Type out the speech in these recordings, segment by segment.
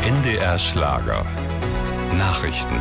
NDR Schlager. Nachrichten.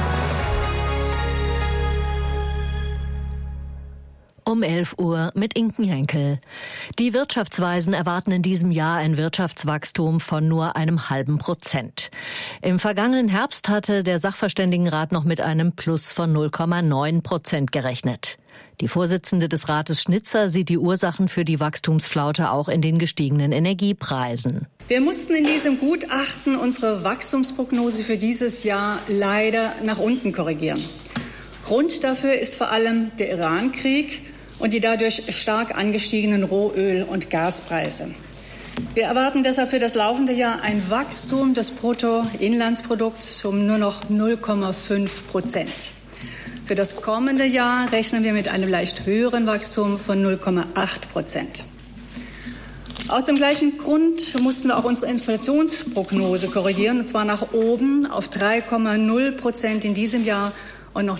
Um 11 Uhr mit Inken Henkel. Die Wirtschaftsweisen erwarten in diesem Jahr ein Wirtschaftswachstum von nur 0,5%. Im vergangenen Herbst hatte der Sachverständigenrat noch mit einem Plus von 0,9% gerechnet. Die Vorsitzende des Rates Schnitzer sieht die Ursachen für die Wachstumsflaute auch in den gestiegenen Energiepreisen. Wir mussten in diesem Gutachten unsere Wachstumsprognose für dieses Jahr leider nach unten korrigieren. Grund dafür ist vor allem der Iran-Krieg und die dadurch stark angestiegenen Rohöl- und Gaspreise. Wir erwarten deshalb für das laufende Jahr ein Wachstum des Bruttoinlandsprodukts um nur noch 0,5%. Für das kommende Jahr rechnen wir mit einem leicht höheren Wachstum von 0,8%. Aus dem gleichen Grund mussten wir auch unsere Inflationsprognose korrigieren, und zwar nach oben auf 3,0% in diesem Jahr und noch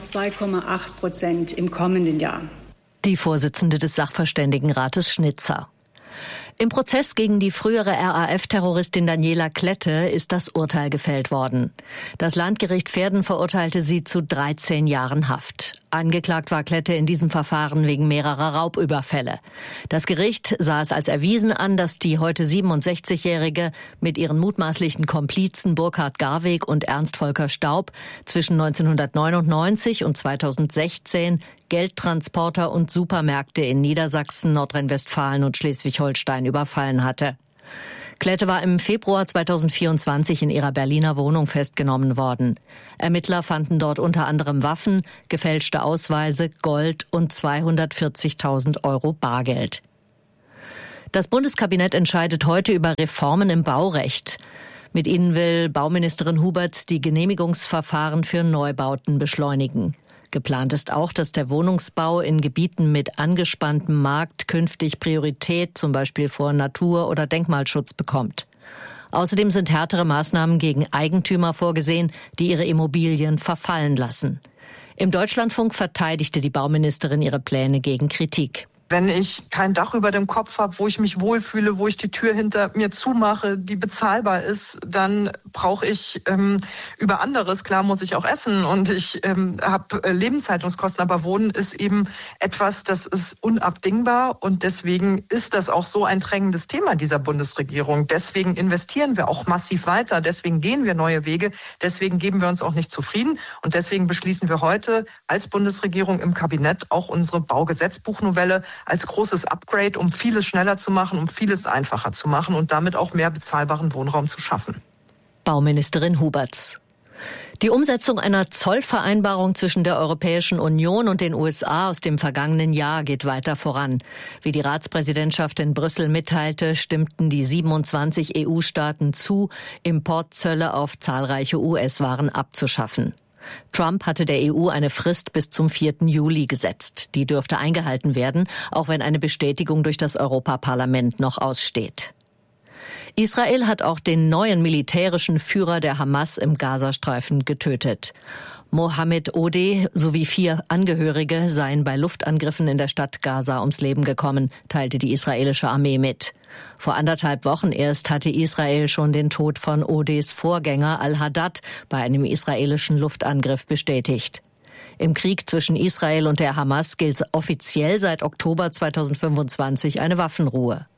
2,8% im kommenden Jahr. Die Vorsitzende des Sachverständigenrates Schnitzer. Im Prozess gegen die frühere RAF-Terroristin Daniela Klette ist das Urteil gefällt worden. Das Landgericht Verden verurteilte sie zu 13 Jahren Haft. Angeklagt war Klette in diesem Verfahren wegen mehrerer Raubüberfälle. Das Gericht sah es als erwiesen an, dass die heute 67-Jährige mit ihren mutmaßlichen Komplizen Burkhard Garweg und Ernst Volker Staub zwischen 1999 und 2016 Geldtransporter und Supermärkte in Niedersachsen, Nordrhein-Westfalen und Schleswig-Holstein überfallen hatte. Klette war im Februar 2024 in ihrer Berliner Wohnung festgenommen worden. Ermittler fanden dort unter anderem Waffen, gefälschte Ausweise, Gold und 240.000 Euro Bargeld. Das Bundeskabinett entscheidet heute über Reformen im Baurecht. Mit ihnen will Bauministerin Huberts die Genehmigungsverfahren für Neubauten beschleunigen. Geplant ist auch, dass der Wohnungsbau in Gebieten mit angespanntem Markt künftig Priorität, zum Beispiel vor Natur- oder Denkmalschutz, bekommt. Außerdem sind härtere Maßnahmen gegen Eigentümer vorgesehen, die ihre Immobilien verfallen lassen. Im Deutschlandfunk verteidigte die Bauministerin ihre Pläne gegen Kritik. Wenn ich kein Dach über dem Kopf habe, wo ich mich wohlfühle, wo ich die Tür hinter mir zumache, die bezahlbar ist, dann brauche ich über anderes. Klar muss ich auch essen und ich habe Lebenshaltungskosten, aber Wohnen ist eben etwas, das ist unabdingbar und deswegen ist das auch so ein drängendes Thema dieser Bundesregierung. Deswegen investieren wir auch massiv weiter, deswegen gehen wir neue Wege, deswegen geben wir uns auch nicht zufrieden und deswegen beschließen wir heute als Bundesregierung im Kabinett auch unsere Baugesetzbuchnovelle als großes Upgrade, um vieles schneller zu machen, um vieles einfacher zu machen und damit auch mehr bezahlbaren Wohnraum zu schaffen. Bauministerin Huberts. Die Umsetzung einer Zollvereinbarung zwischen der Europäischen Union und den USA aus dem vergangenen Jahr geht weiter voran. Wie die Ratspräsidentschaft in Brüssel mitteilte, stimmten die 27 EU-Staaten zu, Importzölle auf zahlreiche US-Waren abzuschaffen. Trump hatte der EU eine Frist bis zum 4. Juli gesetzt. Die dürfte eingehalten werden, auch wenn eine Bestätigung durch das Europaparlament noch aussteht. Israel hat auch den neuen militärischen Führer der Hamas im Gazastreifen getötet. Mohammed Odeh sowie 4 Angehörige seien bei Luftangriffen in der Stadt Gaza ums Leben gekommen, teilte die israelische Armee mit. Vor 1,5 Wochen erst hatte Israel schon den Tod von Odehs Vorgänger Al-Haddad bei einem israelischen Luftangriff bestätigt. Im Krieg zwischen Israel und der Hamas gilt offiziell seit Oktober 2025 eine Waffenruhe.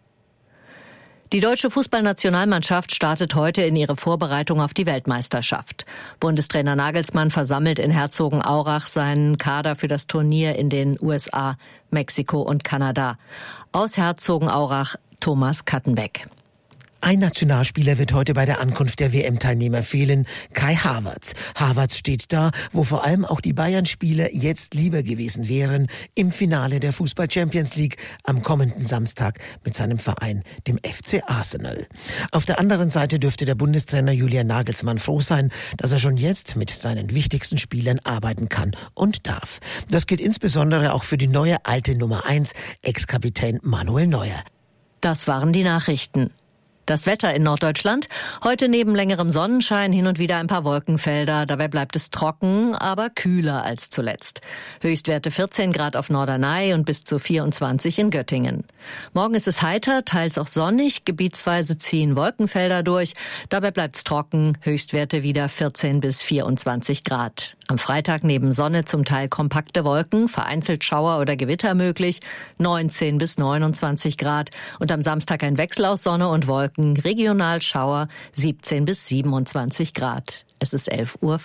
Die deutsche Fußballnationalmannschaft startet heute in ihre Vorbereitung auf die Weltmeisterschaft. Bundestrainer Nagelsmann versammelt in Herzogenaurach seinen Kader für das Turnier in den USA, Mexiko und Kanada. Aus Herzogenaurach Thomas Kattenbeck. Ein Nationalspieler wird heute bei der Ankunft der WM-Teilnehmer fehlen, Kai Havertz. Havertz steht da, wo vor allem auch die Bayern-Spieler jetzt lieber gewesen wären, im Finale der Fußball-Champions League am kommenden Samstag mit seinem Verein, dem FC Arsenal. Auf der anderen Seite dürfte der Bundestrainer Julian Nagelsmann froh sein, dass er schon jetzt mit seinen wichtigsten Spielern arbeiten kann und darf. Das gilt insbesondere auch für die neue alte Nummer 1, Ex-Kapitän Manuel Neuer. Das waren die Nachrichten. Das Wetter in Norddeutschland. Heute neben längerem Sonnenschein hin und wieder ein paar Wolkenfelder. Dabei bleibt es trocken, aber kühler als zuletzt. Höchstwerte 14 Grad auf Norderney und bis zu 24 in Göttingen. Morgen ist es heiter, teils auch sonnig. Gebietsweise ziehen Wolkenfelder durch. Dabei bleibt es trocken. Höchstwerte wieder 14 bis 24 Grad. Am Freitag neben Sonne zum Teil kompakte Wolken, vereinzelt Schauer oder Gewitter möglich. 19 bis 29 Grad. Und am Samstag ein Wechsel aus Sonne und Wolken. Regional Schauer 17 bis 27 Grad. Es ist 11:05 Uhr.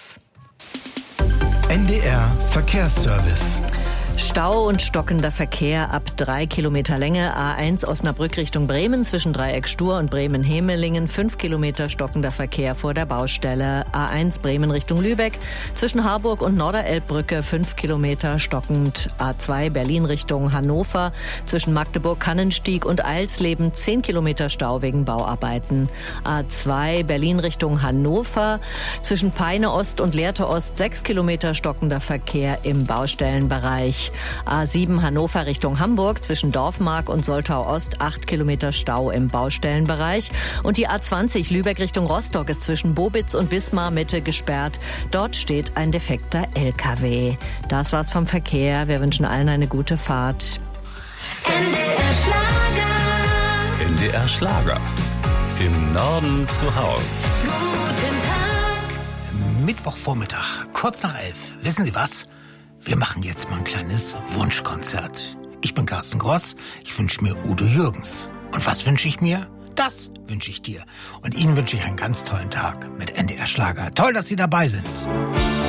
NDR Verkehrsservice. Stau und stockender Verkehr ab 3 Kilometer Länge. A1 Osnabrück Richtung Bremen zwischen Dreieck Stur und Bremen-Hemelingen. 5 Kilometer stockender Verkehr vor der Baustelle. A1 Bremen Richtung Lübeck zwischen Harburg und Norderelbbrücke. 5 Kilometer stockend. A2 Berlin Richtung Hannover zwischen Magdeburg-Kannenstieg und Eilsleben. 10 Kilometer Stau wegen Bauarbeiten. A2 Berlin Richtung Hannover zwischen Peine Ost und Lehrte Ost. 6 Kilometer stockender Verkehr im Baustellenbereich. A7 Hannover Richtung Hamburg zwischen Dorfmark und Soltau Ost 8 Kilometer Stau im Baustellenbereich. Und die A20 Lübeck Richtung Rostock ist zwischen Bobitz und Wismar Mitte gesperrt. Dort steht ein defekter LKW. Das war's vom Verkehr. Wir wünschen allen eine gute Fahrt. NDR Schlager. NDR Schlager. Im Norden zu Hause. Guten Tag. Mittwochvormittag, kurz nach 11. Wissen Sie was? Wir machen jetzt mal ein kleines Wunschkonzert. Ich bin Carsten Gross, ich wünsche mir Udo Jürgens. Und was wünsche ich mir? Das wünsche ich dir. Und Ihnen wünsche ich einen ganz tollen Tag mit NDR Schlager. Toll, dass Sie dabei sind.